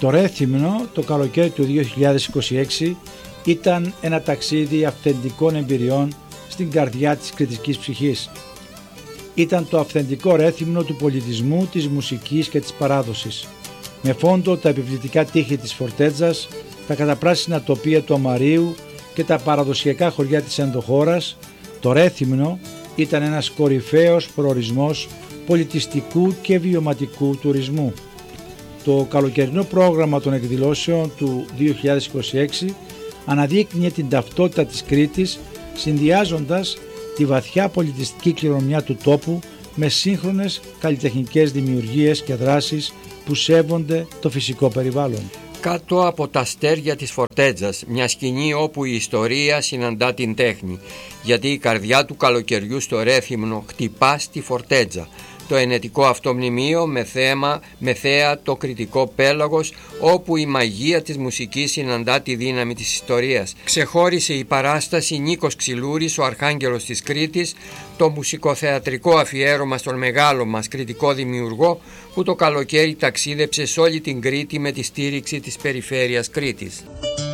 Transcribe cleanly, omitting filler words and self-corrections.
Το Ρέθυμνο το καλοκαίρι του 2026 ήταν ένα ταξίδι αυθεντικών εμπειριών στην καρδιά της κρητικής ψυχής. Ήταν το αυθεντικό Ρέθυμνο του πολιτισμού, της μουσικής και της παράδοσης. Με φόντο τα επιβλητικά τείχη της Φορτέτζας, τα καταπράσινα τοπία του Αμαρίου και τα παραδοσιακά χωριά της ενδοχώρας, το Ρέθυμνο ήταν ένας κορυφαίος προορισμός πολιτιστικού και βιωματικού τουρισμού. Το καλοκαιρινό πρόγραμμα των εκδηλώσεων του 2026 αναδείκνυε την ταυτότητα της Κρήτης, συνδυάζοντας τη βαθιά πολιτιστική κληρονομιά του τόπου με σύγχρονες καλλιτεχνικές δημιουργίες και δράσεις που σέβονται το φυσικό περιβάλλον. Κάτω από τα αστέρια της Φορτέτζας, μια σκηνή όπου η ιστορία συναντά την τέχνη, γιατί η καρδιά του καλοκαιριού στο Ρέθυμνο χτυπά στη Φορτέτζα, το ενετικό αυτό μνημείο με θέα το κρητικό πέλαγος, όπου η μαγεία της μουσικής συναντά τη δύναμη της ιστορίας. Ξεχώρισε η παράσταση Νίκος Ξυλούρης, ο Αρχάγγελος της Κρήτης, το μουσικοθεατρικό αφιέρωμα στον μεγάλο μας κρητικό δημιουργό, που το καλοκαίρι ταξίδεψε σε όλη την Κρήτη με τη στήριξη της περιφέρειας Κρήτης.